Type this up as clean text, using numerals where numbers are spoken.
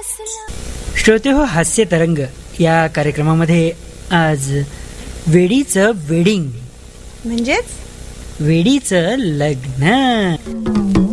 श्रोते हो, हास्य तरंग या कार्यक्रमामध्ये आज वेडीचं वेडिंग म्हणजेच वेडीचं लग्न.